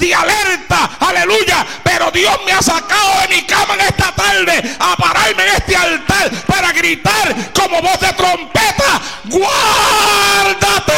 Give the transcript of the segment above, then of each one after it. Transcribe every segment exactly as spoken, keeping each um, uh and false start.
de alerta, aleluya. Pero Dios me ha sacado de mi cama en esta tarde a pararme en este altar para gritar como voz de trompeta: ¡guárdate!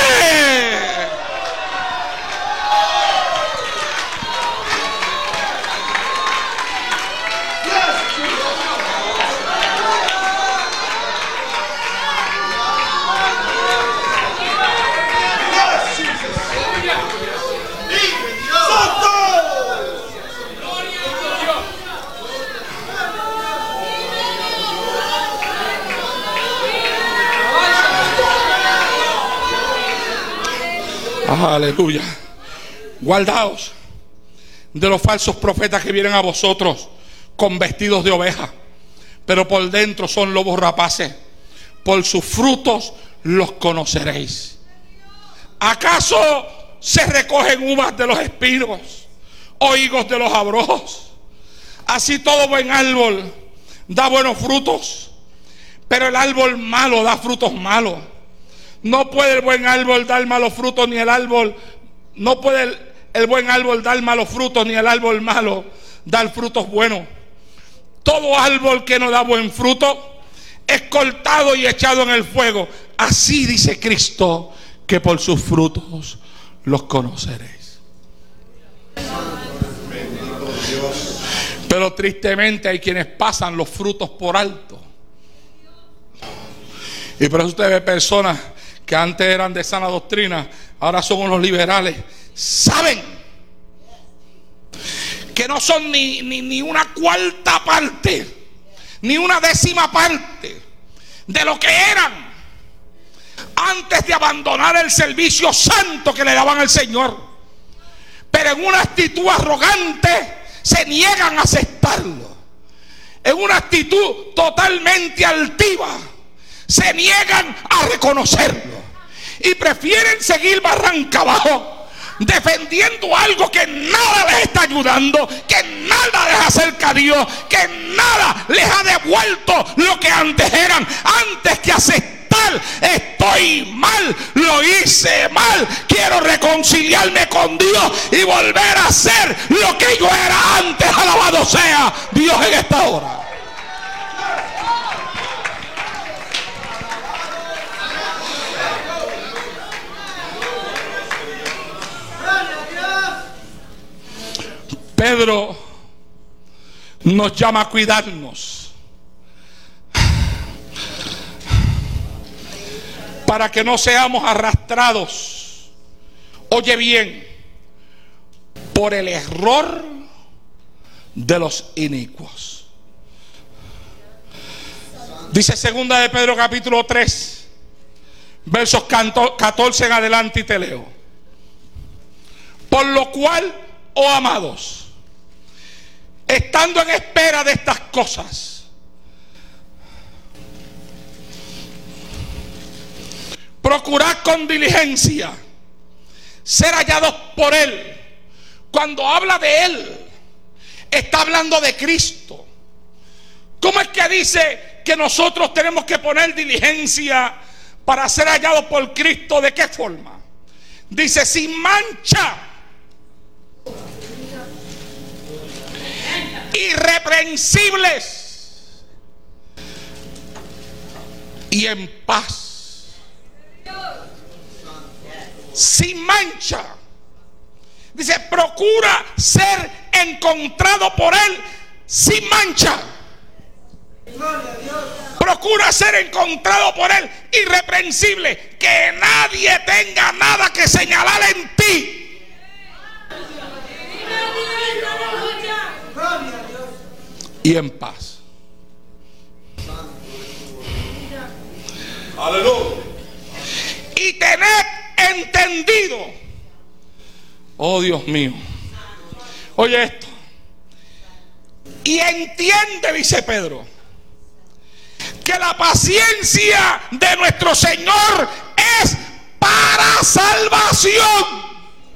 Aleluya. Guardaos de los falsos profetas que vienen a vosotros con vestidos de oveja, pero por dentro son lobos rapaces. Por sus frutos los conoceréis. ¿Acaso se recogen uvas de los espinos o higos de los abrojos? Así todo buen árbol da buenos frutos, pero el árbol malo da frutos malos. No puede el buen árbol dar malos frutos, ni el árbol, no puede el, el buen árbol dar malos frutos, ni el árbol malo dar frutos buenos. Todo árbol que no da buen fruto es cortado y echado en el fuego. Así dice Cristo, que por sus frutos los conoceréis. Pero tristemente hay quienes pasan los frutos por alto. Y por eso usted ve personas que antes eran de sana doctrina, ahora son unos liberales. Saben que no son ni, ni, ni una cuarta parte, ni una décima parte de lo que eran antes de abandonar el servicio santo que le daban al Señor. Pero en una actitud arrogante se niegan a aceptarlo. En una actitud totalmente altiva se niegan a reconocerlo y prefieren seguir barranca abajo, defendiendo algo que nada les está ayudando, que nada les acerca a Dios, que nada les ha devuelto lo que antes eran. Antes que aceptar, estoy mal, lo hice mal, quiero reconciliarme con Dios y volver a ser lo que yo era antes. Alabado sea Dios en esta hora. Pedro nos llama a cuidarnos para que no seamos arrastrados, oye bien, por el error de los inicuos. Dice segunda de Pedro capítulo tres, versos catorce en adelante, y te leo: por lo cual, oh amados, estando en espera de estas cosas, procurad con diligencia ser hallados por Él. Cuando habla de Él, está hablando de Cristo. ¿Cómo es que dice que nosotros tenemos que poner diligencia para ser hallados por Cristo? ¿De qué forma? Dice: sin mancha, irreprensibles y en paz. Sin mancha. Dice: procura ser encontrado por Él sin mancha. Procura ser encontrado por Él irreprensible, que nadie tenga nada que señalar en ti. Y en paz. Aleluya. Y tened entendido, oh Dios mío, oye esto, y entiende, dice Pedro, que la paciencia de nuestro Señor es para salvación.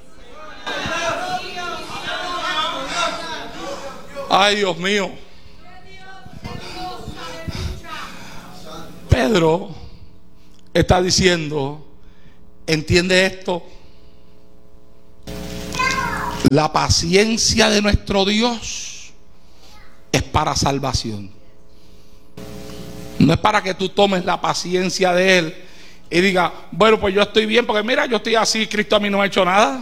Ay, Dios mío. Pedro está diciendo: entiende esto, La paciencia de nuestro Dios es para salvación. No es para que tú tomes la paciencia de Él y digas, bueno, pues yo estoy bien porque mira, yo estoy así, Cristo a mí no me ha hecho nada.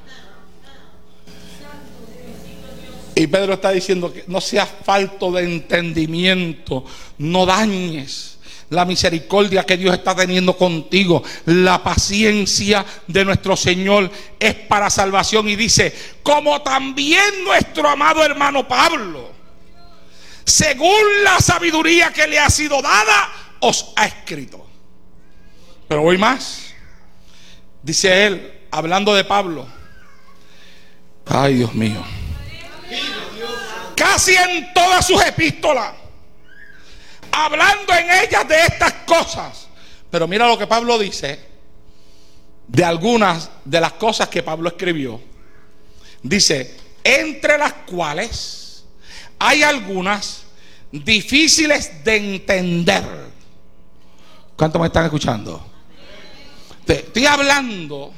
Y Pedro está diciendo que no seas falto de entendimiento, no dañes la misericordia que Dios está teniendo contigo. La paciencia de nuestro Señor es para salvación. Y dice, como también nuestro amado hermano Pablo, según la sabiduría que le ha sido dada, os ha escrito. Pero voy más. Dice él, hablando de Pablo, ay Dios mío, casi en todas sus epístolas, hablando en ellas de estas cosas. Pero mira lo que Pablo dice de algunas de las cosas que Pablo escribió. Dice, entre las cuales hay algunas difíciles de entender. ¿Cuántos me están escuchando? Te estoy hablando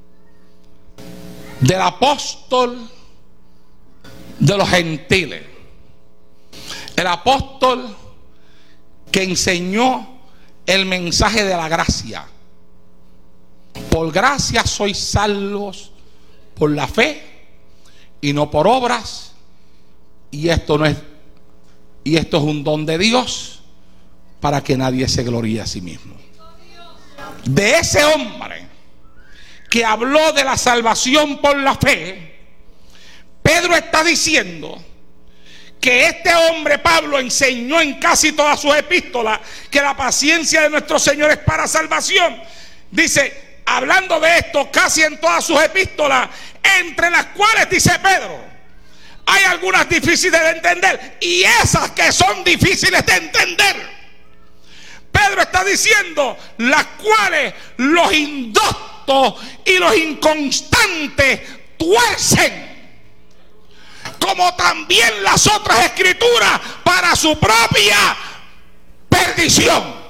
del apóstol de los gentiles, el apóstol que enseñó el mensaje de la gracia. Por gracia sois salvos por la fe y no por obras, y esto no es y esto es un don de Dios, para que nadie se gloríe a sí mismo. De ese hombre que habló de la salvación por la fe, Pedro está diciendo que este hombre Pablo enseñó en casi todas sus epístolas que la paciencia de nuestro Señor es para salvación. Dice, hablando de esto casi en todas sus epístolas, entre las cuales, dice Pedro, hay algunas difíciles de entender, y esas que son difíciles de entender, Pedro está diciendo, las cuales los indoctos y los inconstantes tuercen, como también las otras escrituras, para su propia perdición.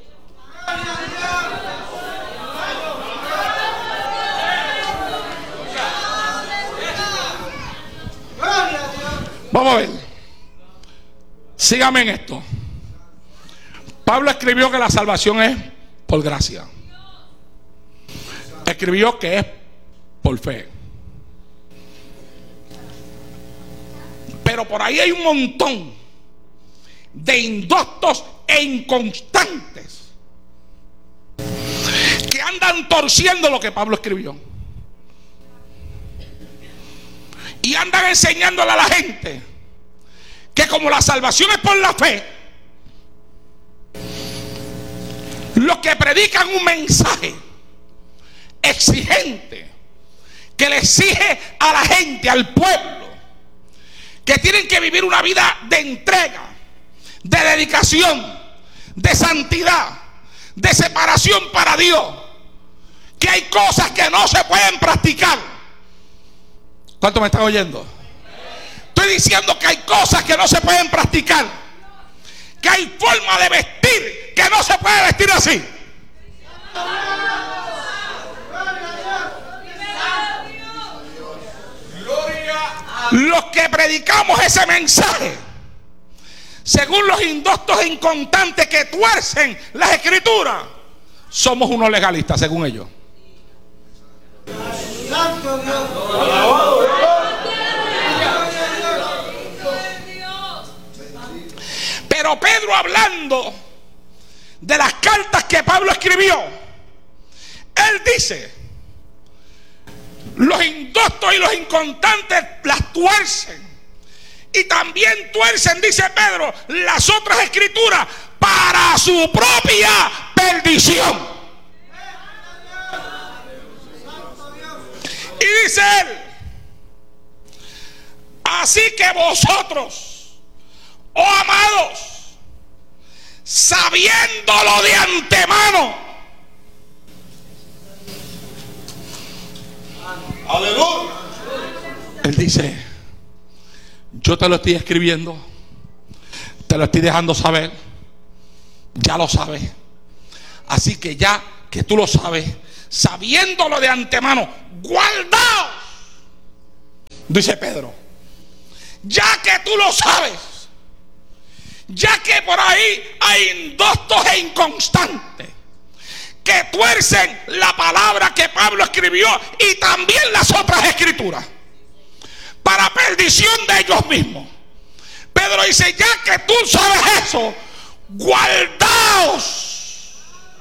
Vamos a ver, sígame en esto. Pablo escribió que la salvación es por gracia. Escribió que es por fe. Pero por ahí hay un montón de indoctos e inconstantes que andan torciendo lo que Pablo escribió. Y andan enseñándole a la gente que como la salvación es por la fe, los que predican un mensaje exigente que le exige a la gente, al pueblo, que tienen que vivir una vida de entrega, de dedicación, de santidad, de separación para Dios, que hay cosas que no se pueden practicar. ¿Cuánto me están oyendo? Estoy diciendo que hay cosas que no se pueden practicar, que hay forma de vestir que no se puede vestir así. Los que predicamos ese mensaje, según los indoctos e inconstantes que tuercen las escrituras, somos unos legalistas, según ellos. Pero Pedro, hablando de las cartas que Pablo escribió, él dice, los indoctos y los inconstantes las tuercen, y también tuercen, dice Pedro, las otras escrituras para su propia perdición. Y dice él, así que vosotros, oh amados, sabiéndolo de antemano, aleluya, él dice, yo te lo estoy escribiendo, te lo estoy dejando saber, ya lo sabes, así que ya que tú lo sabes, sabiéndolo de antemano, guardaos Dice Pedro, ya que tú lo sabes, ya que por ahí hay indoctos e inconstantes que tuercen la palabra que Pablo escribió y también las otras escrituras para perdición de ellos mismos. Pedro dice, ya que tú sabes eso, guardaos.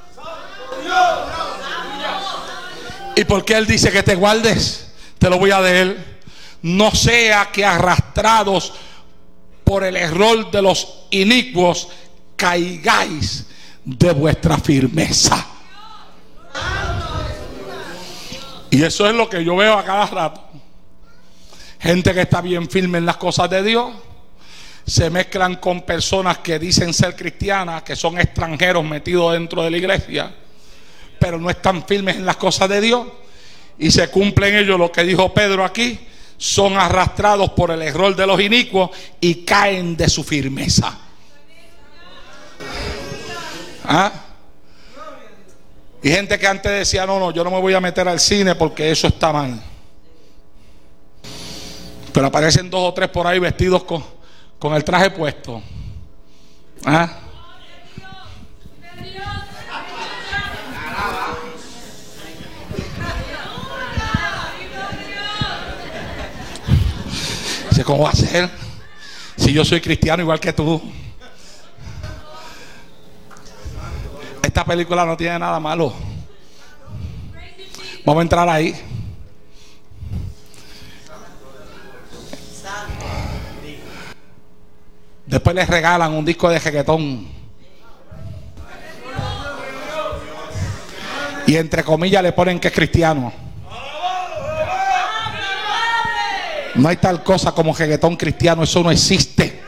¿Y por qué él dice que te guardes? Te lo voy a leer. No sea que arrastrados por el error de los inicuos caigáis de vuestra firmeza. Y eso es lo que yo veo a cada rato. Gente que está bien firme en las cosas de Dios se mezclan con personas que dicen ser cristianas, que son extranjeros metidos dentro de la iglesia, pero no están firmes en las cosas de Dios, y se cumplen ellos lo que dijo Pedro aquí: son arrastrados por el error de los inicuos y caen de su firmeza. ¿Ah? Y gente que antes decía, no, no, yo no me voy a meter al cine porque eso está mal, pero aparecen dos o tres por ahí vestidos con, con el traje puesto. ¿Ah? ¿Cómo va a ser? Si yo soy cristiano igual que tú. Esta película no tiene nada malo. Vamos a entrar ahí. Después les regalan un disco de reggaetón y entre comillas le ponen que es cristiano. No hay tal cosa como reggaetón cristiano, eso no existe.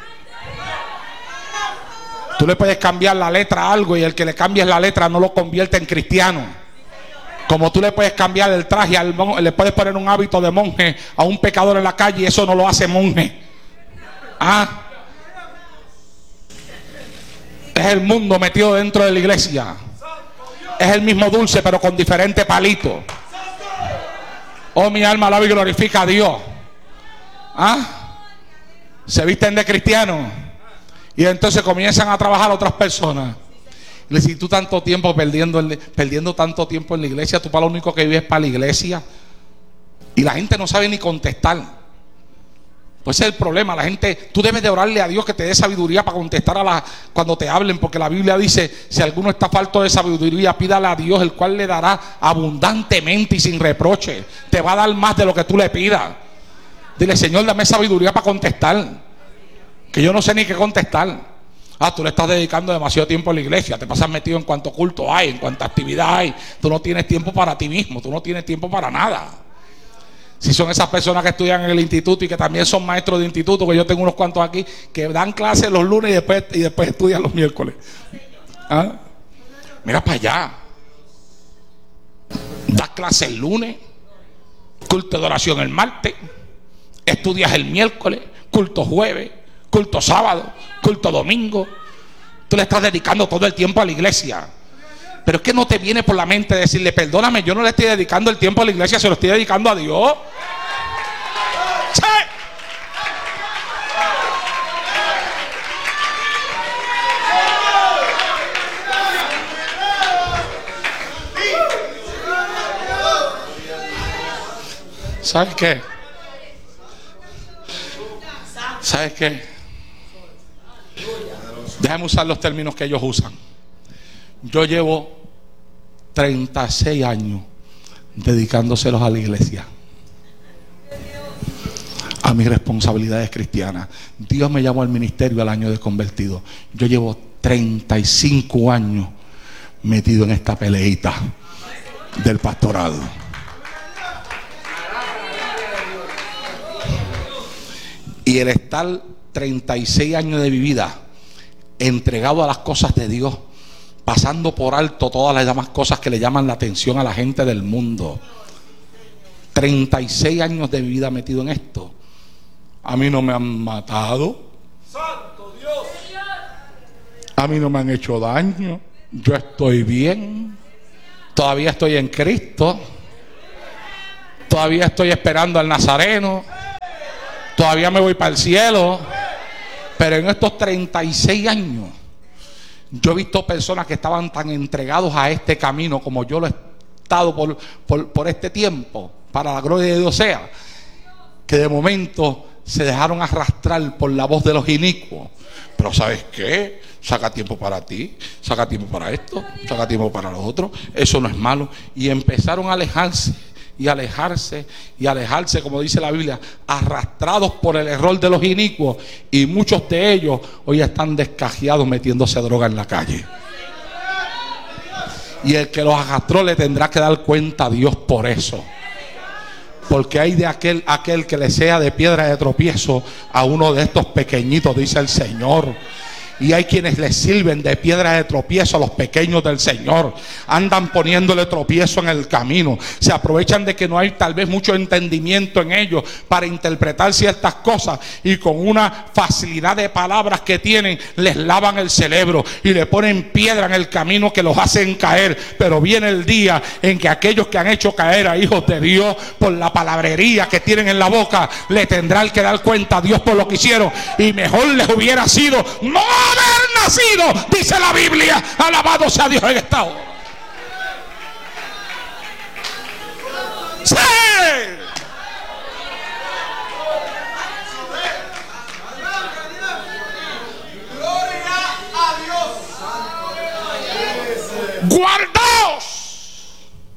Tú le puedes cambiar la letra a algo y el que le cambies la letra no lo convierte en cristiano. Como tú le puedes cambiar el traje, al monje, le puedes poner un hábito de monje a un pecador en la calle y eso no lo hace monje. Ah, es el mundo metido dentro de la iglesia. Es el mismo dulce pero con diferente palito. Oh, mi alma alaba y glorifica a Dios. ¿Ah? Se visten de cristianos y entonces comienzan a trabajar otras personas. Y le dicen, tú tanto tiempo perdiendo, perdiendo tanto tiempo en la iglesia, tú para lo único que vives es para la iglesia. Y la gente no sabe ni contestar. Pues ese es el problema. La gente, tú debes de orarle a Dios que te dé sabiduría para contestar a la, cuando te hablen, porque la Biblia dice, si alguno está falto de sabiduría, pídale a Dios, el cual le dará abundantemente y sin reproche. Te va a dar más de lo que tú le pidas. Dile, Señor, dame sabiduría para contestar, que yo no sé ni qué contestar. Ah, tú le estás dedicando demasiado tiempo a la iglesia, te pasas metido en cuánto culto hay, en cuánta actividad hay. Tú no tienes tiempo para ti mismo, tú no tienes tiempo para nada. Si son esas personas que estudian en el instituto y que también son maestros de instituto, que yo tengo unos cuantos aquí que dan clases los lunes y después, y después estudian los miércoles. ¿Ah? Mira para allá. Das clases el lunes, culto de oración el martes, estudias el miércoles, culto jueves, culto sábado, culto domingo. Tú le estás dedicando todo el tiempo a la iglesia. Pero es que no te viene por la mente decirle, perdóname, yo no le estoy dedicando el tiempo a la iglesia, se lo estoy dedicando a Dios. ¡Sí! ¿Sabes qué? ¿Sabes qué? Déjame usar los términos que ellos usan. Yo llevo treinta y seis años dedicándoselos a la iglesia, a mis responsabilidades cristianas. Dios me llamó al ministerio al año de convertido. Yo llevo treinta y cinco años metido en esta peleita del pastorado. Y el estar treinta y seis años de mi vida entregado a las cosas de Dios, pasando por alto todas las demás cosas que le llaman la atención a la gente del mundo. treinta y seis años de mi vida metido en esto. A mí no me han matado. ¡Santo Dios! A mí no me han hecho daño. Yo estoy bien. Todavía estoy en Cristo. Todavía estoy esperando al Nazareno. Todavía me voy para el cielo. Pero en estos treinta y seis años yo he visto personas que estaban tan entregados a este camino como yo lo he estado por, por, por este tiempo, para la gloria de Dios sea, que de momento se dejaron arrastrar por la voz de los inicuos. Pero ¿sabes qué? Saca tiempo para ti, saca tiempo para esto, saca tiempo para lo otro. Eso no es malo. Y empezaron a alejarse y alejarse y alejarse, como dice la Biblia, arrastrados por el error de los inicuos. Y muchos de ellos hoy están descajeados metiéndose droga en la calle. Y el que los arrastró le tendrá que dar cuenta a Dios por eso. Porque hay de aquel, aquel que le sea de piedra de tropiezo a uno de estos pequeñitos, dice el Señor. Y hay quienes les sirven de piedra de tropiezo a los pequeños del Señor. Andan poniéndole tropiezo en el camino. Se aprovechan de que no hay tal vez mucho entendimiento en ellos para interpretar ciertas cosas. Y con una facilidad de palabras que tienen, les lavan el cerebro y le ponen piedra en el camino que los hacen caer. Pero viene el día en que aquellos que han hecho caer a hijos de Dios por la palabrería que tienen en la boca, le tendrán que dar cuenta a Dios por lo que hicieron. Y mejor les hubiera sido no haber nacido, dice la Biblia. Alabado sea Dios en esta hora. ¡Sí! Gloria a Dios. Guardaos,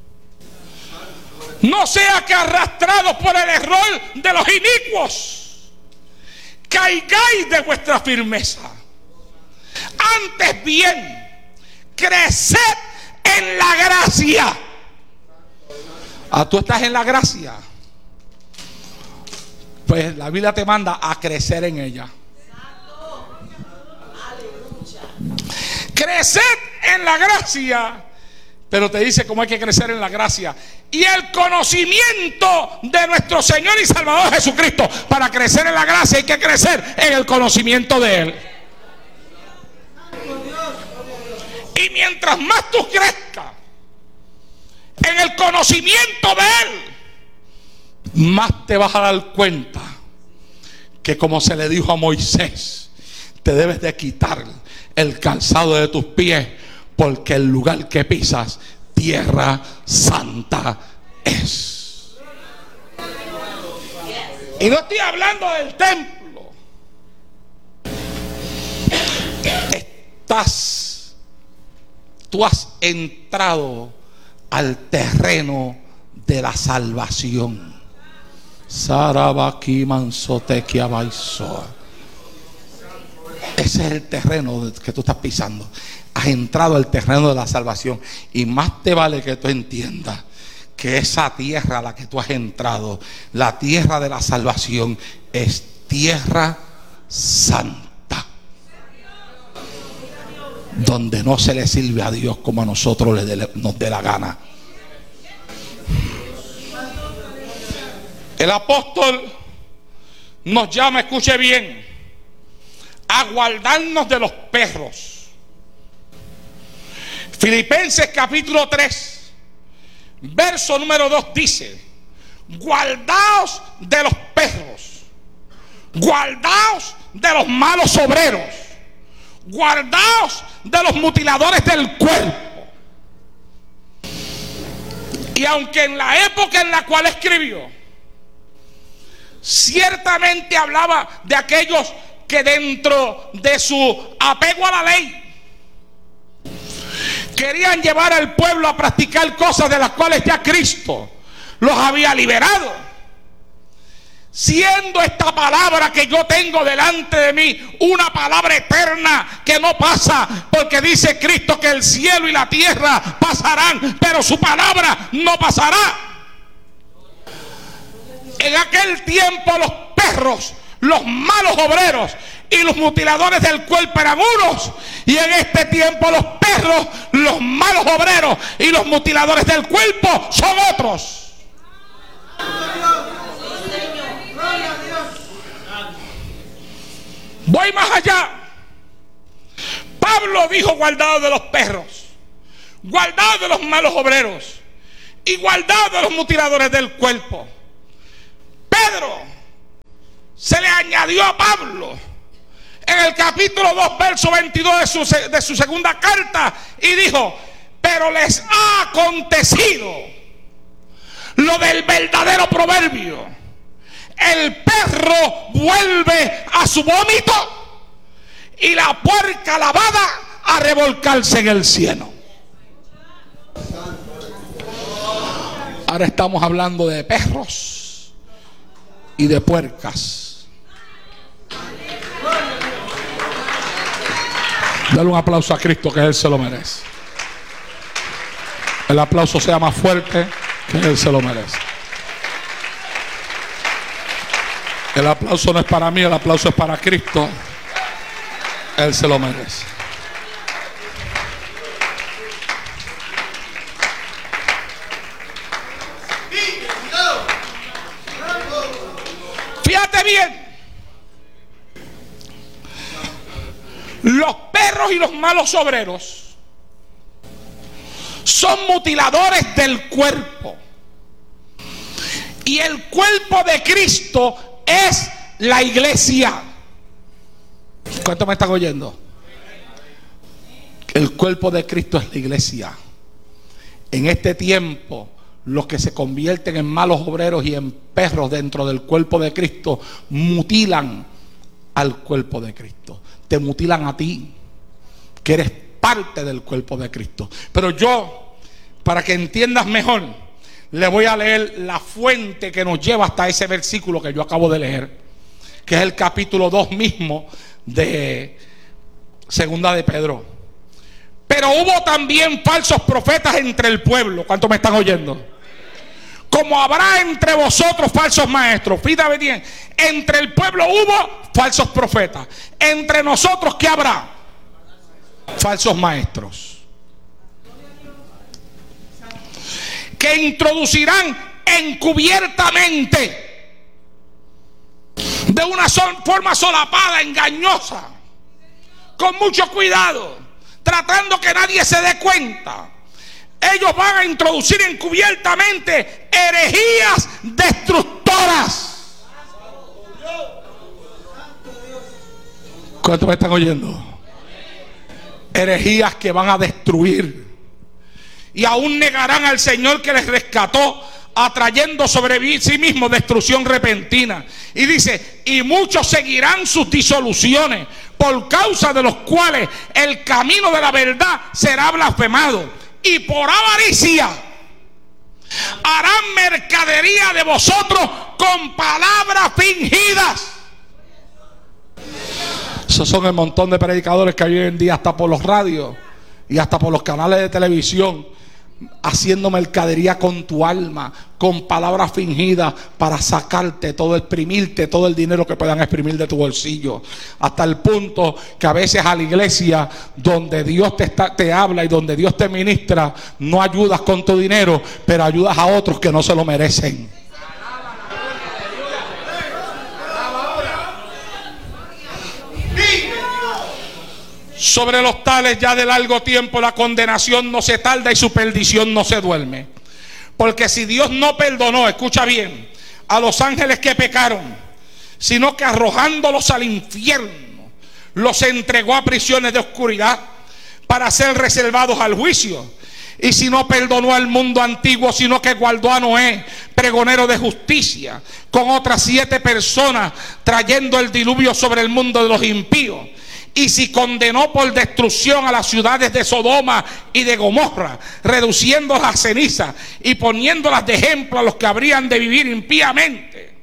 no sea que arrastrados por el error de los inicuos caigáis de vuestra firmeza. Antes bien, creced en la gracia. Ah, tú estás en la gracia. Pues la Biblia te manda a crecer en ella. Creced en la gracia. Pero te dice cómo hay que crecer en la gracia y el conocimiento de nuestro Señor y Salvador Jesucristo. Para crecer en la gracia hay que crecer en el conocimiento de Él. Y mientras más tú crezcas en el conocimiento de Él, más te vas a dar cuenta que, como se le dijo a Moisés, te debes de quitar el calzado de tus pies, porque el lugar que pisas, tierra santa es. Y no estoy hablando del templo. Estás, tú has entrado al terreno de la salvación. Sarabaki mansotekia baisoa. Ese es el terreno que tú estás pisando. Has entrado al terreno de la salvación. Y más te vale que tú entiendas que esa tierra a la que tú has entrado, la tierra de la salvación, es tierra santa, donde no se le sirve a Dios como a nosotros le de, nos dé la gana. El apóstol nos llama, escuche bien, a guardarnos de los perros. Filipenses capítulo tres, verso número dos dice: guardaos de los perros, guardaos de los malos obreros, guardaos de los mutiladores del cuerpo. Y aunque en la época en la cual escribió, ciertamente hablaba de aquellos que dentro de su apego a la ley querían llevar al pueblo a practicar cosas de las cuales ya Cristo los había liberado. Siendo esta palabra que yo tengo delante de mí una palabra eterna que no pasa, porque dice Cristo que el cielo y la tierra pasarán, pero su palabra no pasará. En aquel tiempo los perros, los malos obreros y los mutiladores del cuerpo eran unos, y en este tiempo los perros, los malos obreros y los mutiladores del cuerpo son otros. Voy más allá. Pablo dijo: guardado de los perros, guardado de los malos obreros y guardado de los mutiladores del cuerpo. Pedro se le añadió a Pablo en el capítulo dos, verso veintidós de su, de su segunda carta, y dijo: pero les ha acontecido lo del verdadero proverbio: el perro vuelve a su vómito y la puerca lavada a revolcarse en el cieno. Ahora estamos hablando de perros y de puercas. Dale un aplauso a Cristo, que Él se lo merece. El aplauso sea más fuerte, que Él se lo merece. El aplauso no es para mí, el aplauso es para Cristo. Él se lo merece. Fíjate bien. Los perros y los malos obreros son mutiladores del cuerpo. Y el cuerpo de Cristo es la iglesia. ¿Cuánto me están oyendo? El cuerpo de Cristo es la iglesia. En este tiempo, los que se convierten en malos obreros y en perros dentro del cuerpo de Cristo mutilan al cuerpo de Cristo. Te mutilan a ti, que eres parte del cuerpo de Cristo. Pero yo, para que entiendas mejor, le voy a leer la fuente que nos lleva hasta ese versículo que yo acabo de leer, que es el capítulo dos mismo de Segunda de Pedro. Pero hubo también falsos profetas entre el pueblo. ¿Cuántos me están oyendo? Como habrá entre vosotros falsos maestros. Fíjate bien, entre el pueblo hubo falsos profetas. Entre nosotros, ¿qué habrá? Falsos maestros, que introducirán encubiertamente, de una sol, forma solapada, engañosa, con mucho cuidado, tratando que nadie se dé cuenta. Ellos van a introducir encubiertamente herejías destructoras. ¿Cuántos me están oyendo? Herejías que van a destruir. Y aún negarán al Señor que les rescató, atrayendo sobre sí mismo destrucción repentina. Y dice: y muchos seguirán sus disoluciones, por causa de los cuales el camino de la verdad será blasfemado. Y por avaricia harán mercadería de vosotros con palabras fingidas. Esos son el montón de predicadores que hay hoy en día, hasta por los radios y hasta por los canales de televisión, haciendo mercadería con tu alma, con palabras fingidas, para sacarte todo, exprimirte todo el dinero que puedan exprimir de tu bolsillo, hasta el punto que a veces a la iglesia donde Dios te, está, te habla y donde Dios te ministra, no ayudas con tu dinero, pero ayudas a otros que no se lo merecen. Sobre los tales ya de largo tiempo la condenación no se tarda y su perdición no se duerme. Porque si Dios no perdonó, escucha bien, a los ángeles que pecaron, sino que arrojándolos al infierno, los entregó a prisiones de oscuridad para ser reservados al juicio. Y si no perdonó al mundo antiguo, sino que guardó a Noé, pregonero de justicia, con otras siete personas, trayendo el diluvio sobre el mundo de los impíos. Y si condenó por destrucción a las ciudades de Sodoma y de Gomorra, reduciéndolas a ceniza y poniéndolas de ejemplo a los que habrían de vivir impíamente.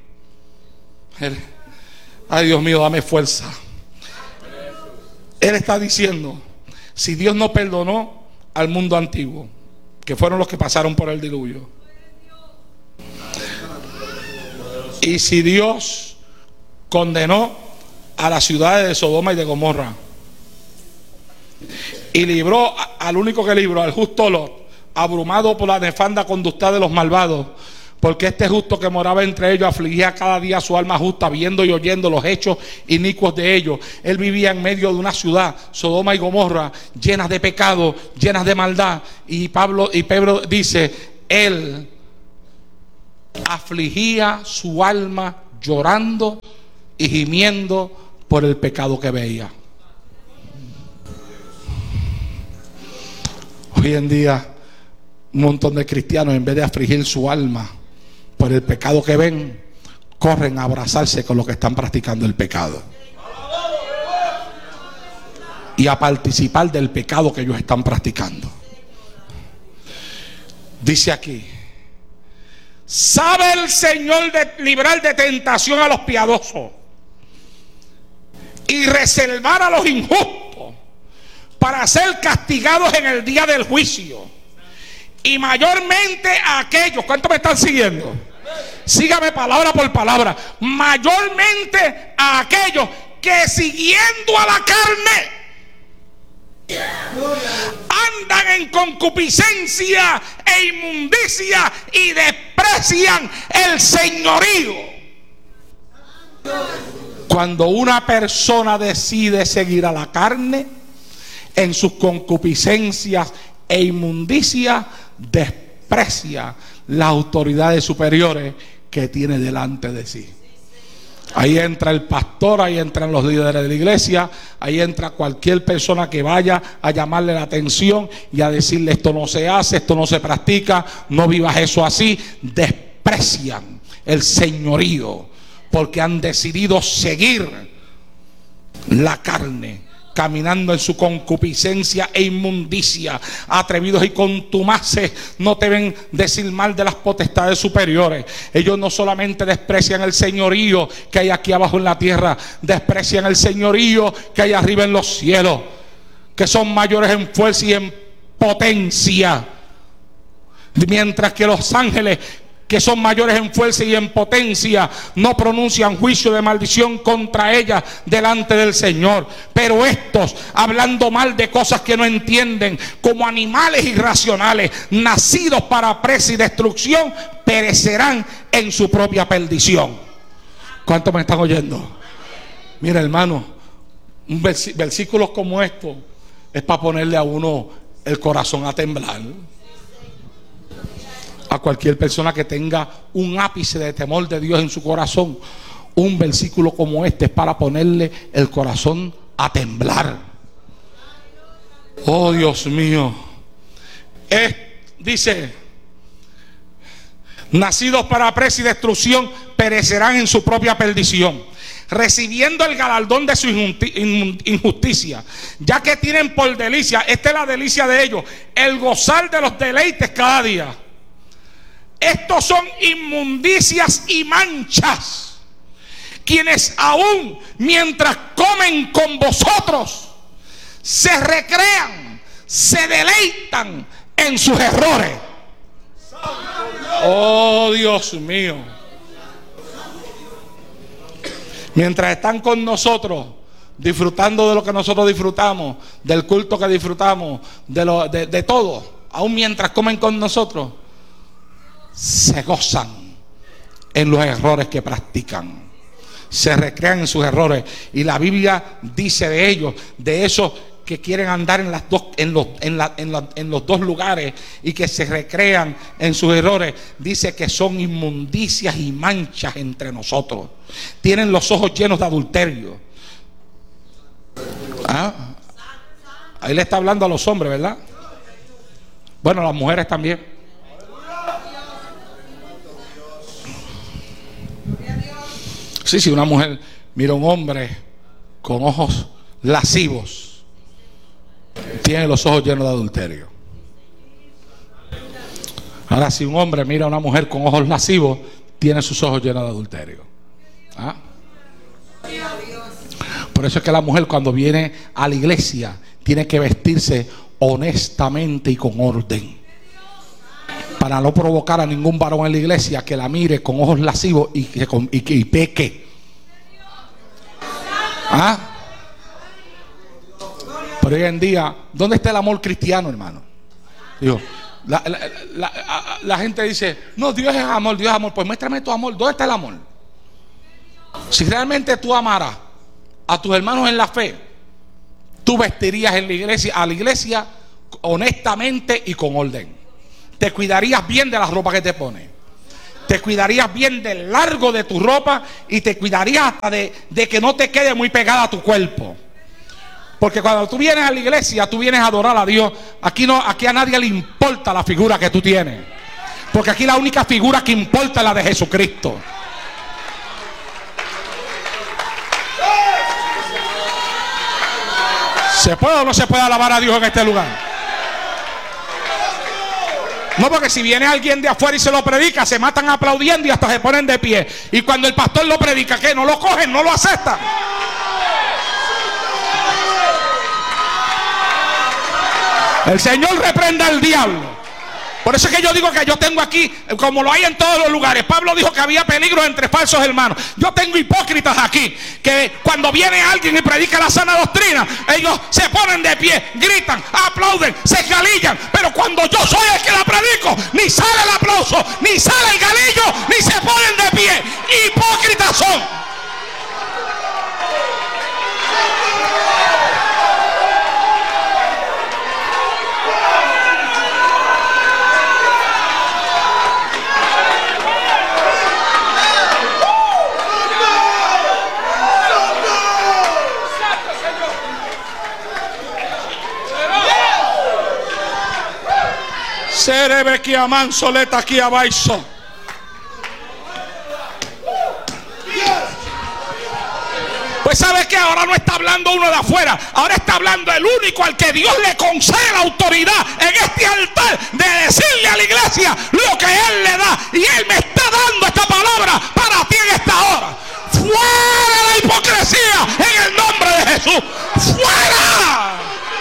Ay, Dios mío, dame fuerza. Él está diciendo, si Dios no perdonó al mundo antiguo, que fueron los que pasaron por el diluvio, y si Dios condenó a las ciudades de Sodoma y de Gomorra, y libró al único que libró, al justo Lot, abrumado por la nefanda conducta de los malvados, porque este justo que moraba entre ellos afligía cada día su alma justa, viendo y oyendo los hechos inicuos de ellos. Él vivía en medio de una ciudad, Sodoma y Gomorra, llenas de pecado, llenas de maldad. Y Pablo y Pedro dice, él afligía su alma llorando y gimiendo por el pecado que veía. Hoy en día un montón de cristianos, en vez de afligir su alma por el pecado que ven, corren a abrazarse con los que están practicando el pecado y a participar del pecado que ellos están practicando. Dice aquí: sabe el Señor de librar de tentación a los piadosos y reservar a los injustos para ser castigados en el día del juicio, y mayormente a aquellos, ¿cuántos me están siguiendo? Sígame palabra por palabra. Mayormente a aquellos que siguiendo a la carne andan en concupiscencia e inmundicia y desprecian el señorío. Cuando una persona decide seguir a la carne, en sus concupiscencias e inmundicia, desprecia las autoridades superiores que tiene delante de sí. Ahí entra el pastor, ahí entran los líderes de la iglesia, ahí entra cualquier persona que vaya a llamarle la atención y a decirle: esto no se hace, esto no se practica, no vivas eso así. Desprecian el señorío porque han decidido seguir la carne, caminando en su concupiscencia e inmundicia. Atrevidos y contumaces no deben decir mal de las potestades superiores. Ellos no solamente desprecian el señorío que hay aquí abajo en la tierra, desprecian el señorío que hay arriba en los cielos, que son mayores en fuerza y en potencia, mientras que los ángeles, que son mayores en fuerza y en potencia, no pronuncian juicio de maldición contra ella delante del Señor. Pero estos, hablando mal de cosas que no entienden, como animales irracionales, nacidos para presa y destrucción, perecerán en su propia perdición. ¿Cuántos me están oyendo? Mira, hermano, un vers- versículos como estos es para ponerle a uno el corazón a temblar. A cualquier persona que tenga un ápice de temor de Dios en su corazón, un versículo como este es para ponerle el corazón a temblar. Oh, Dios mío. Es, dice: nacidos para presa y destrucción, perecerán en su propia perdición, recibiendo el galardón de su injusticia, ya que tienen por delicia, esta es la delicia de ellos, el gozar de los deleites cada día. Estos son inmundicias y manchas, quienes aún mientras comen con vosotros se recrean, se deleitan en sus errores. Oh, Dios mío. Mientras están con nosotros, disfrutando de lo que nosotros disfrutamos, del culto que disfrutamos, de, lo, de, de todo, aún mientras comen con nosotros, se gozan en los errores que practican, se recrean en sus errores. Y la Biblia dice de ellos, de esos que quieren andar en, las dos, en, los, en, la, en, la, en los dos lugares y que se recrean en sus errores, dice que son inmundicias y manchas entre nosotros. Tienen los ojos llenos de adulterio. ¿Ah? Ahí le está hablando a los hombres, ¿verdad? Bueno, a las mujeres también. Sí, si una mujer mira a un hombre con ojos lascivos, tiene los ojos llenos de adulterio. Ahora, si un hombre mira a una mujer con ojos lascivos, tiene sus ojos llenos de adulterio. ¿Ah? Por eso es que la mujer, cuando viene a la iglesia, tiene que vestirse honestamente y con orden, para no provocar a ningún varón en la iglesia que la mire con ojos lascivos y que y, que, y peque. ¿Ah? Pero hoy en día, ¿dónde está el amor cristiano, hermano? Digo, la, la, la, la, la gente dice: no, Dios es amor, Dios es amor. Pues muéstrame tu amor. ¿Dónde está el amor? Si realmente tú amaras a tus hermanos en la fe, tú vestirías en la iglesia, a la iglesia honestamente y con orden. Te cuidarías bien de la ropa que te pones. te cuidarías bien del largo de tu ropa y te cuidarías hasta de, de que no te quede muy pegada a tu cuerpo. Porque cuando tú vienes a la iglesia, tú vienes a adorar a Dios. Aquí no, aquí a nadie le importa la figura que tú tienes, porque aquí la única figura que importa es la de Jesucristo. ¿Se puede o no se puede alabar a Dios en este lugar? No, porque si viene alguien de afuera y se lo predica, se matan aplaudiendo y hasta se ponen de pie. Y cuando el pastor lo predica, ¿qué? No lo cogen, no lo aceptan. El Señor reprenda al diablo. Por eso es que yo digo que yo tengo aquí, como lo hay en todos los lugares. Pablo dijo que había peligro entre falsos hermanos. Yo tengo hipócritas aquí, que cuando viene alguien y predica la sana doctrina, ellos se ponen de pie, gritan, aplauden, se galillan. Pero cuando yo soy el que la predico, ni sale el aplauso, ni sale el galillo, ni se ponen de pie. Hipócritas son. Serebe que aman soleta aquí abaixo. Pues ¿sabes qué? Ahora no está hablando uno de afuera, ahora está hablando el único al que Dios le concede la autoridad en este altar de decirle a la iglesia lo que Él le da. Y Él me está dando esta palabra para ti en esta hora. ¡Fuera la hipocresía en el nombre de Jesús! ¡Fuera!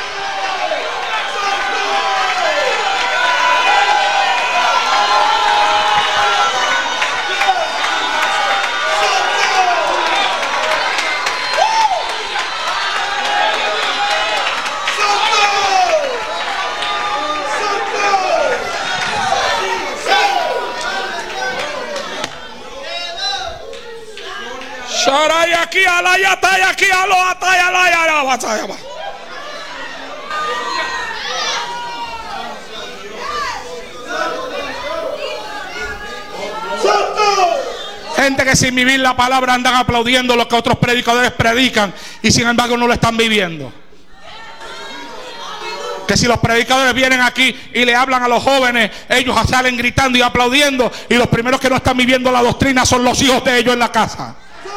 Aquí a la yataya, aquí a lo ataya, la ya batalla. Gente que sin vivir la palabra andan aplaudiendo lo que otros predicadores predican y sin embargo no lo están viviendo. Que si los predicadores vienen aquí y le hablan a los jóvenes, ellos salen gritando y aplaudiendo, y los primeros que no están viviendo la doctrina son los hijos de ellos en la casa.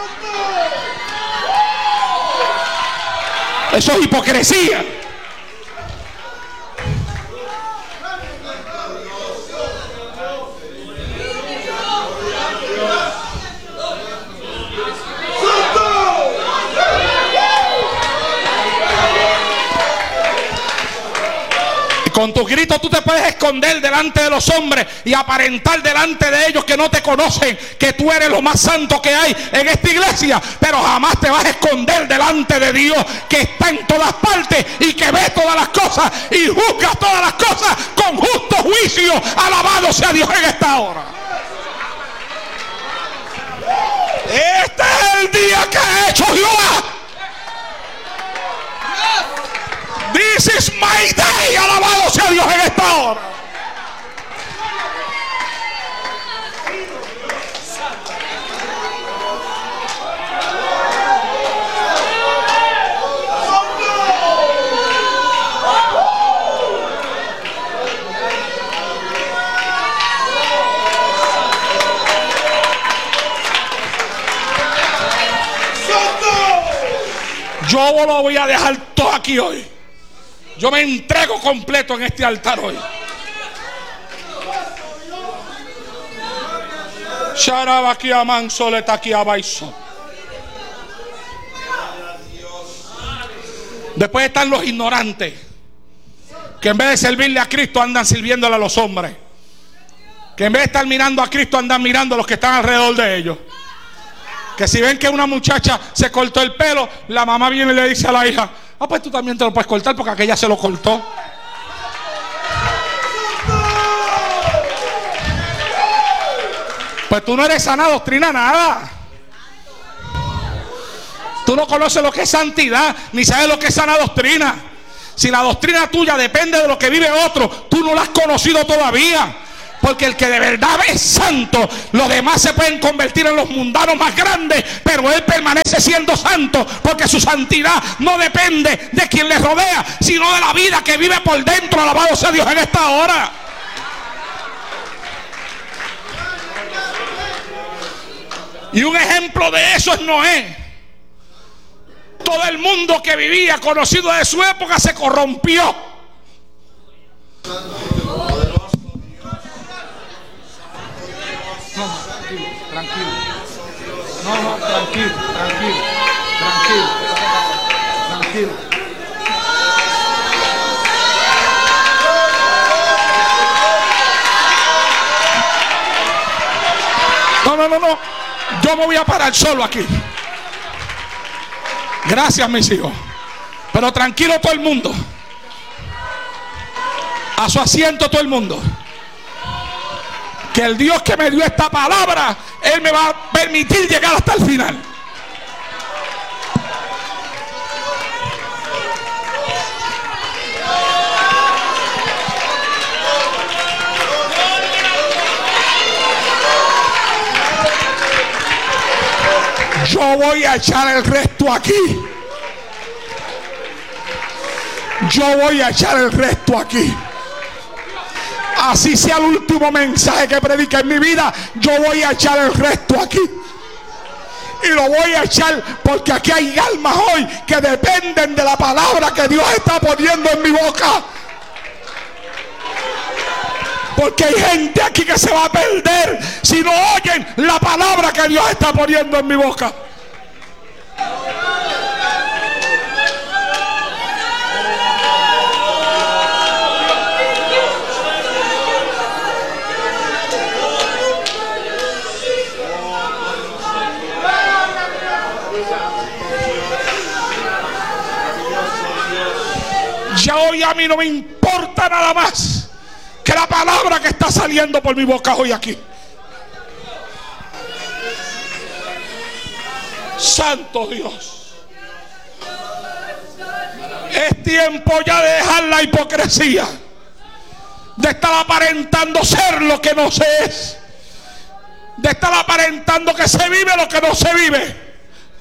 Eso es hipocresía. Con tus gritos tú te puedes esconder delante de los hombres y aparentar delante de ellos que no te conocen, que tú eres lo más santo que hay en esta iglesia, pero jamás te vas a esconder delante de Dios, que está en todas partes y que ve todas las cosas y juzga todas las cosas con justo juicio. Alabado sea Dios en esta hora. Este es el día que ha hecho Jehová. This is my day. Alabado sea Dios en esta hora. Yo lo voy a dejar todo aquí hoy. Yo me entrego completo en este altar hoy. Después están los ignorantes, que en vez de servirle a Cristo andan sirviéndole a los hombres, que en vez de estar mirando a Cristo andan mirando a los que están alrededor de ellos. Que si ven que una muchacha se cortó el pelo, la mamá viene y le dice a la hija: ah, pues tú también te lo puedes cortar porque aquella se lo cortó. Pues tú no eres sana doctrina nada. Tú no conoces lo que es santidad, ni sabes lo que es sana doctrina. Si la doctrina tuya depende de lo que vive otro, tú no la has conocido todavía. Porque el que de verdad es santo, los demás se pueden convertir en los mundanos más grandes, pero él permanece siendo santo, porque su santidad no depende de quien le rodea, sino de la vida que vive por dentro. Alabado sea Dios en esta hora. Y un ejemplo de eso es Noé. Todo el mundo que vivía conocido de su época se corrompió. No, tranquilo, tranquilo. No, no, tranquilo, tranquilo, tranquilo, tranquilo. No, no, no, no. Yo me voy a parar solo aquí. Gracias, mis hijos. Pero tranquilo todo el mundo. A su asiento todo el mundo. Que el Dios que me dio esta palabra, Él me va a permitir llegar hasta el final. Yo voy a echar el resto aquí. Yo voy a echar el resto aquí. Así sea el último mensaje que predique en mi vida, yo voy a echar el resto aquí. Y lo voy a echar porque aquí hay almas hoy que dependen de la palabra que Dios está poniendo en mi boca. Porque hay gente aquí que se va a perder si no oyen la palabra que Dios está poniendo en mi boca. Ya hoy a mí no me importa nada más que la palabra que está saliendo por mi boca hoy aquí. Santo Dios. Es tiempo ya de dejar la hipocresía, de estar aparentando ser lo que no se es, de estar aparentando que se vive lo que no se vive.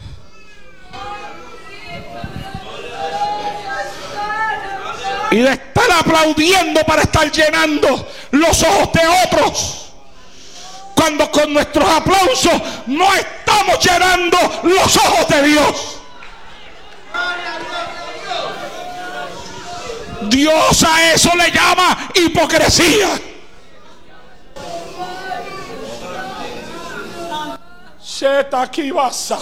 Y de estar aplaudiendo para estar llenando los ojos de otros, cuando con nuestros aplausos no estamos llenando los ojos de Dios. Dios a eso le llama hipocresía. Shetakibasa.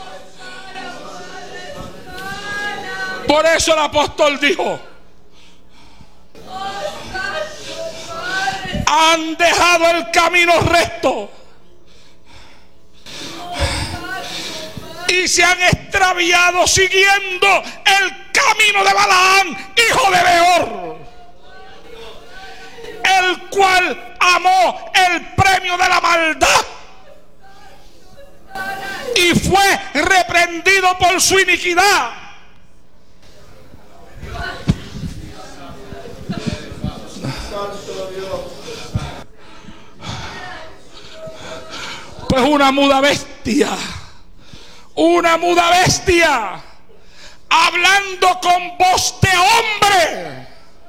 Por eso el apóstol dijo: han dejado el camino recto y se han extraviado siguiendo el camino de Balaam, hijo de Beor, el cual amó el premio de la maldad y fue reprendido por su iniquidad. Pues una muda bestia, una muda bestia, hablando con voz de hombre,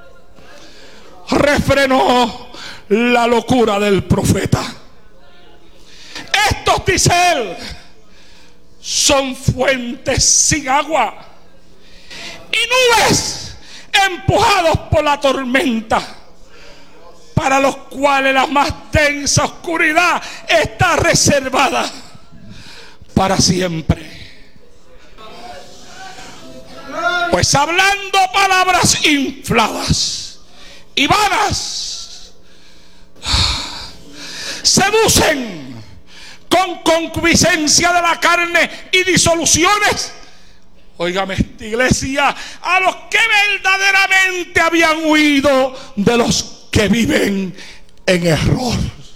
refrenó la locura del profeta. Estos, dice él, son fuentes sin agua y nubes empujados por la tormenta, para los cuales la más densa oscuridad está reservada para siempre. Pues hablando palabras infladas y vanas, seducen con concupiscencia de la carne y disoluciones, óigame esta iglesia, a los que verdaderamente habían huido de los que viven en error.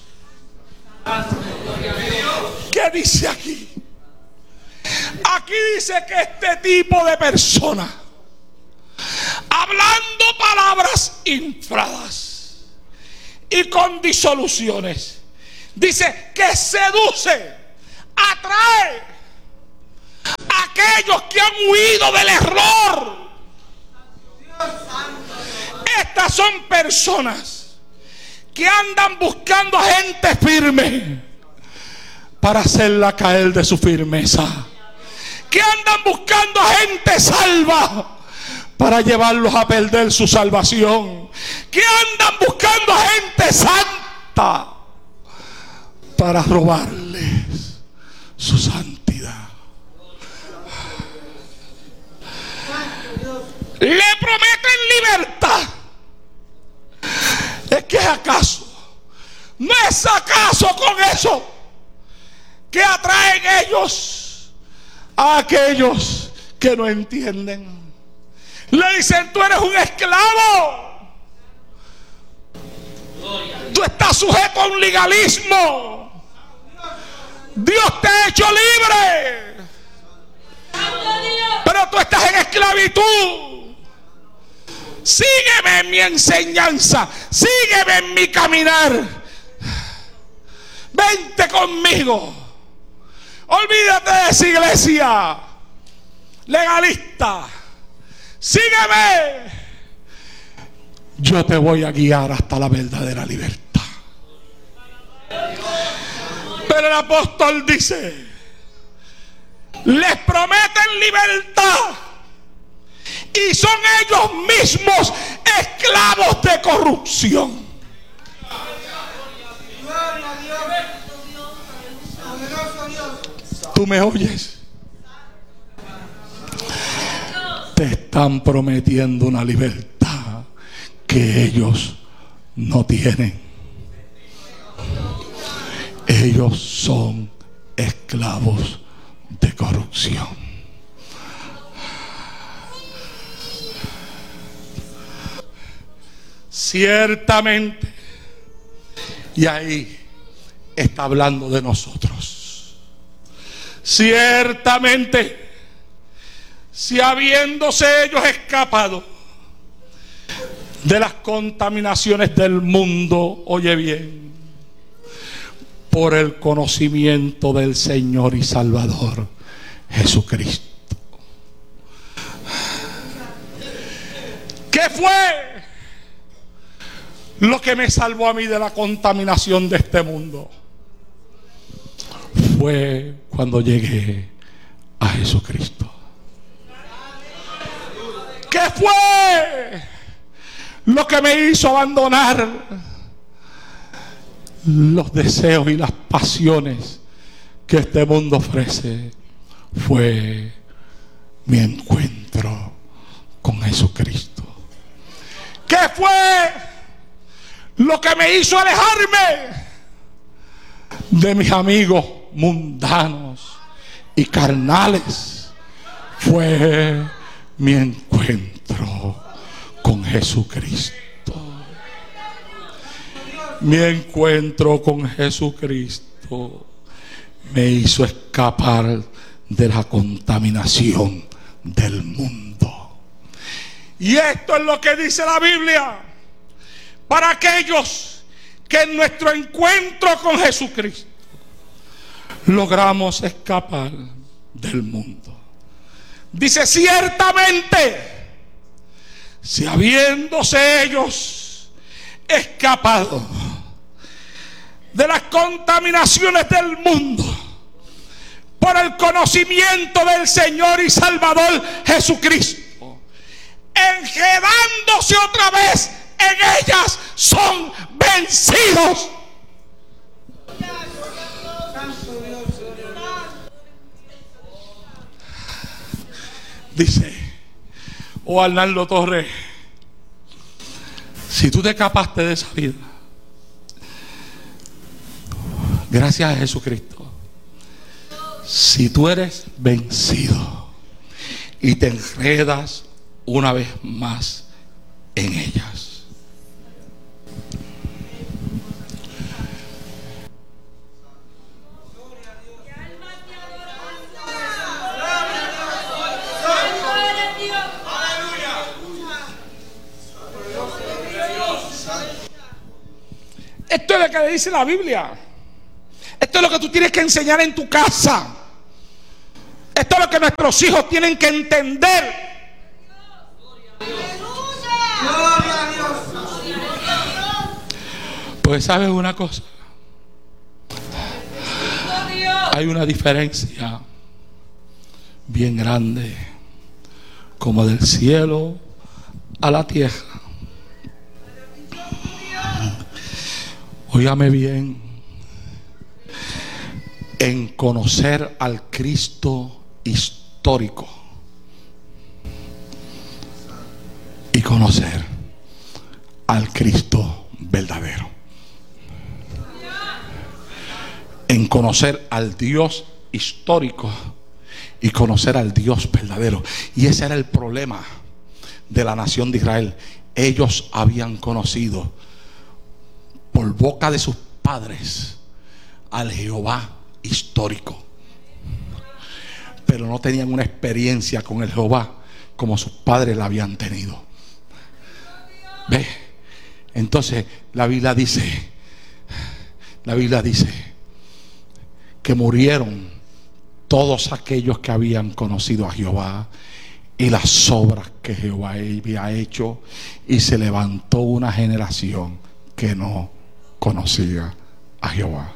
¿Qué dice aquí? Aquí dice que este tipo de personas, hablando palabras infladas y con disoluciones. Dice que seduce, atrae a aquellos que han huido del error. Estas son personas que andan buscando a gente firme para hacerla caer de su firmeza, que andan buscando a gente salva para llevarlos a perder su salvación, que andan buscando a gente santa para robarles su santidad. Le prometen libertad. ¿Es que acaso? ¿No es acaso con eso que atraen ellos a aquellos que no entienden? Le dicen: tú eres un esclavo, tú estás sujeto a un legalismo, Dios te ha hecho libre, pero tú estás en esclavitud. Sígueme en mi enseñanza, sígueme en mi caminar, vente conmigo. Olvídate de esa iglesia legalista, sígueme. Yo te voy a guiar hasta la verdadera libertad. Pero el apóstol dice: les prometen libertad y son ellos mismos esclavos de corrupción. ¿Tú me oyes? Te están prometiendo una libertad que ellos no tienen. Ellos son esclavos de corrupción. Ciertamente, y ahí está hablando de nosotros. Ciertamente, si habiéndose ellos escapado de las contaminaciones del mundo, oye bien, por el conocimiento del Señor y Salvador Jesucristo. ¿Qué fue lo que me salvó a mí de la contaminación de este mundo? Fue cuando llegué a Jesucristo. ¿Qué fue lo que me hizo abandonar los deseos y las pasiones que este mundo ofrece? Fue mi encuentro con Jesucristo. ¿Qué fue lo que me hizo alejarme de mis amigos mundanos y carnales? Fue mi encuentro con Jesucristo. Mi encuentro con Jesucristo me hizo escapar de la contaminación del mundo. Y esto es lo que dice la Biblia para aquellos que en nuestro encuentro con Jesucristo logramos escapar del mundo. Dice: ciertamente, si habiéndose ellos escapado de las contaminaciones del mundo por el conocimiento del Señor y Salvador Jesucristo, enredándose otra vez en ellas, son vencidos. Dice: oh Arnaldo Torres, si tú te escapaste de esa vida, gracias a Jesucristo. Si tú eres vencido y te enredas una vez más en ellas, Esto es lo que dice la Biblia. Esto es lo que tú tienes que enseñar en tu casa. Esto es lo que nuestros hijos tienen que entender. Pues sabes una cosa, hay una diferencia bien grande, como del cielo a la tierra. Óigame bien, en conocer al Cristo histórico y conocer al Cristo verdadero. En conocer al Dios histórico y conocer al Dios verdadero. Y ese era el problema de la nación de Israel. Ellos habían conocido por boca de sus padres al Jehová histórico, pero no tenían una experiencia con el Jehová como sus padres la habían tenido. ¿Ve? Entonces la Biblia dice, la Biblia dice que murieron todos aquellos que habían conocido a Jehová y las obras que Jehová había hecho, y se levantó una generación que no conocía a Jehová.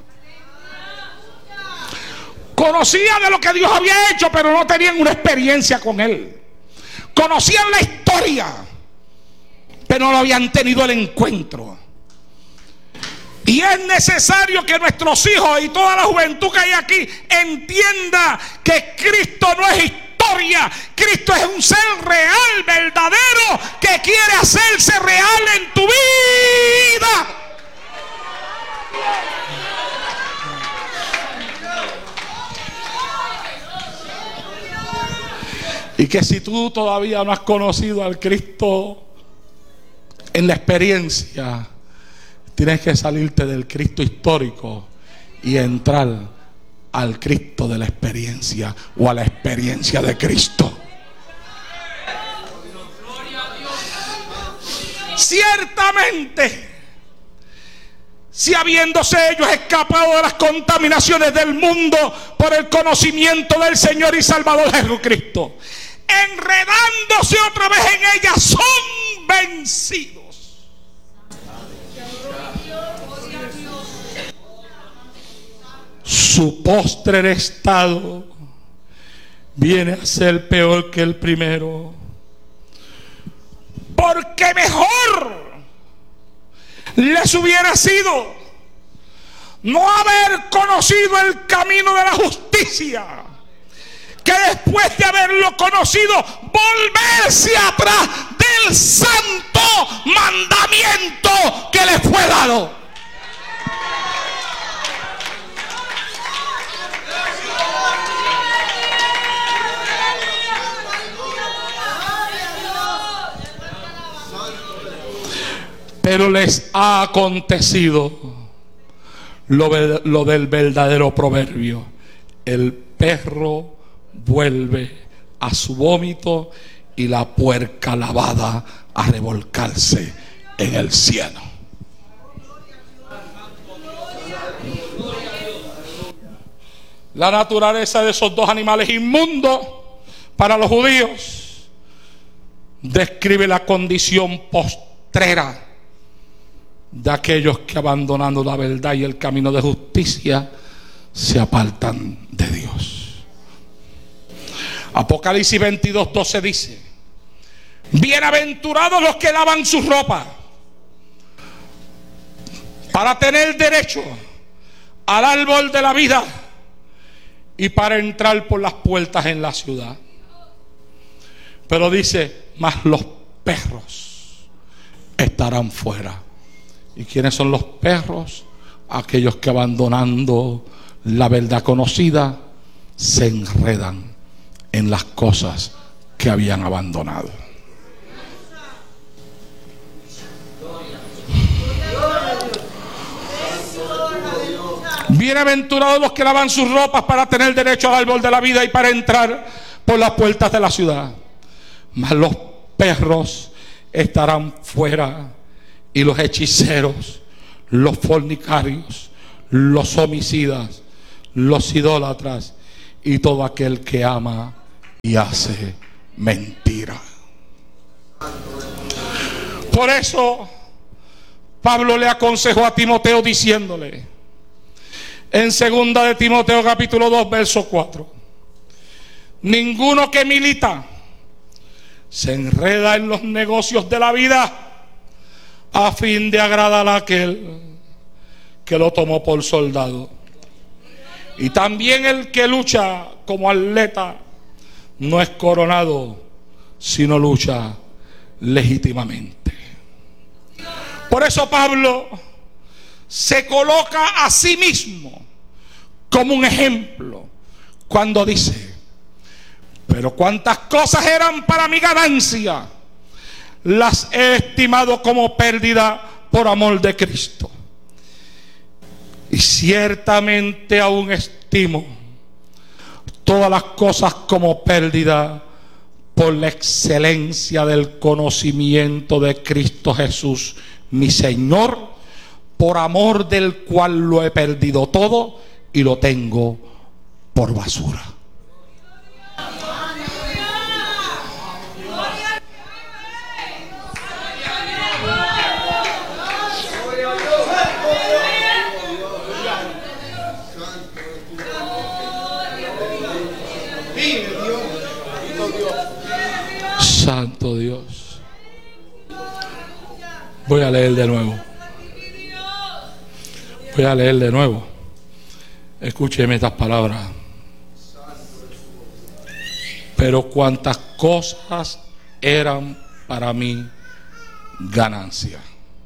Conocía de lo que Dios había hecho, pero no tenían una experiencia con Él. Conocían la historia, pero no habían tenido el encuentro. Y es necesario que nuestros hijos y toda la juventud que hay aquí entienda que Cristo no es historia. Cristo es un ser real, verdadero, que quiere hacerse real en tu vida. Y que si tú todavía no has conocido al Cristo en la experiencia, tienes que salirte del Cristo histórico y entrar al Cristo de la experiencia, o a la experiencia de Cristo. Ciertamente, si habiéndose ellos escapado de las contaminaciones del mundo por el conocimiento del Señor y Salvador Jesucristo, enredándose otra vez en ellas, son vencidos. Su postrer estado viene a ser peor que el primero, porque mejor les hubiera sido no haber conocido el camino de la justicia, que después de haberlo conocido volverse atrás del santo mandamiento que les fue dado. Pero les ha acontecido lo, lo del verdadero proverbio: el perro vuelve a su vómito y la puerca lavada a revolcarse en el cieno. La naturaleza de esos dos animales inmundos para los judíos describe la condición postrera de aquellos que, abandonando la verdad y el camino de justicia, se apartan de Dios. Apocalipsis veintidós doce dice: bienaventurados los que lavan sus ropas para tener derecho al árbol de la vida y para entrar por las puertas en la ciudad. Pero dice: mas los perros estarán fuera. ¿Y quiénes son los perros? Aquellos que, abandonando la verdad conocida, se enredan en las cosas que habían abandonado. Bienaventurados los que lavan sus ropas para tener derecho al árbol de la vida y para entrar por las puertas de la ciudad. Mas los perros estarán fuera, y los hechiceros, los fornicarios, los homicidas, los idólatras y todo aquel que ama y hace mentira. Por eso Pablo le aconsejó a Timoteo diciéndole en segunda de Timoteo capítulo dos verso cuatro: ninguno que milita se enreda en los negocios de la vida a fin de agradar a aquel que lo tomó por soldado. Y también el que lucha como atleta no es coronado, sino lucha legítimamente. Por eso Pablo se coloca a sí mismo como un ejemplo cuando dice: pero cuantas cosas eran para mi ganancia, las he estimado como pérdida por amor de Cristo. Y ciertamente aún estimo todas las cosas como pérdida por la excelencia del conocimiento de Cristo Jesús, mi Señor, por amor del cual lo he perdido todo y lo tengo por basura. Santo Dios. Voy a leer de nuevo. Voy a leer de nuevo. Escúcheme estas palabras. Pero cuantas cosas eran para mí ganancia,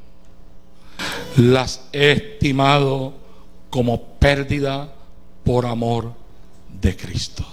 las he estimado como pérdida por amor de Cristo.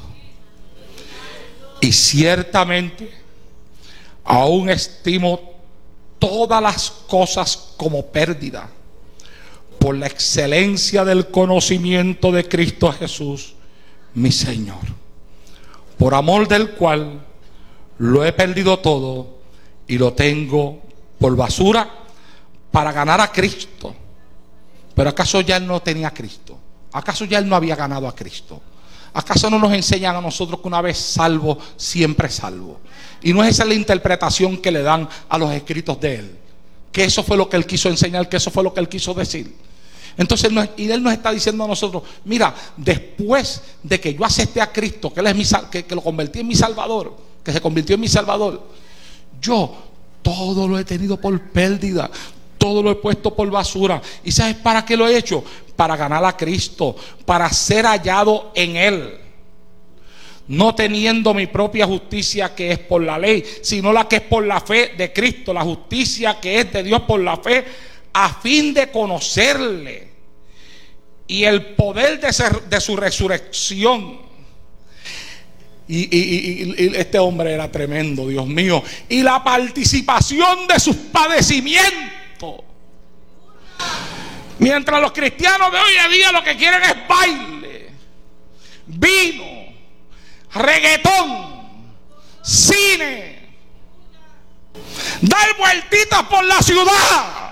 Y ciertamente aún estimo todas las cosas como pérdida por la excelencia del conocimiento de Cristo Jesús, mi Señor, por amor del cual lo he perdido todo y lo tengo por basura para ganar a Cristo. Pero ¿acaso ya él no tenía a Cristo? ¿Acaso ya él no había ganado a Cristo? ¿Acaso no nos enseñan a nosotros que una vez salvo, siempre salvo? Y no es esa la interpretación que le dan a los escritos de él, que eso fue lo que él quiso enseñar, que eso fue lo que él quiso decir. Entonces, y él nos está diciendo a nosotros: mira, después de que yo acepté a Cristo, que él es mi, que, que lo convertí en mi Salvador, que se convirtió en mi Salvador, yo todo lo he tenido por pérdida, todo lo he puesto por basura. ¿Y sabes para qué lo he hecho? Para ganar a Cristo, para ser hallado en Él, no teniendo mi propia justicia que es por la ley, sino la que es por la fe de Cristo, la justicia que es de Dios por la fe, a fin de conocerle y el poder de, ser, de su resurrección. Y, y, y, y este hombre era tremendo, Dios mío. Y la participación de sus padecimientos. Mientras los cristianos de hoy en día lo que quieren es baile, vino, reggaetón, cine, dar vueltitas por la ciudad.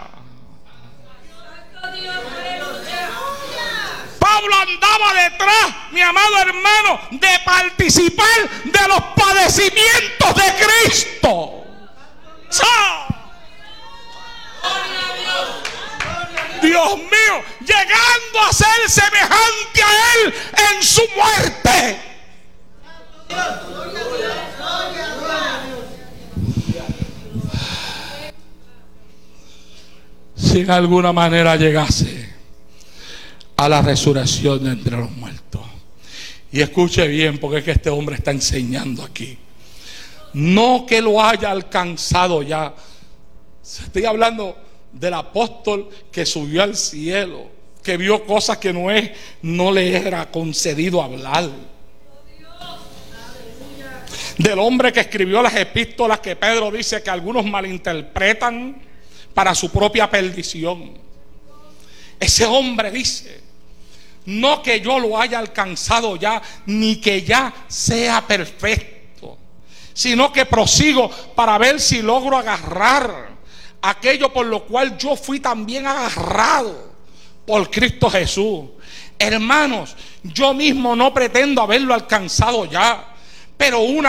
Pablo andaba detrás, mi amado hermano, de participar de los padecimientos de Cristo. ¡Chao! Dios mío, llegando a ser semejante a Él en su muerte. Si en alguna manera llegase a la resurrección de entre los muertos. Y escuche bien, porque es que este hombre está enseñando aquí. No que lo haya alcanzado ya. Estoy hablando del apóstol que subió al cielo, que vio cosas que no, es, no le era concedido hablar. Del hombre que escribió las epístolas que Pedro dice que algunos malinterpretan para su propia perdición. Ese hombre dice: no que yo lo haya alcanzado ya, ni que ya sea perfecto, sino que prosigo para ver si logro agarrar aquello por lo cual yo fui también agarrado por Cristo Jesús. Hermanos, yo mismo no pretendo haberlo alcanzado ya, pero una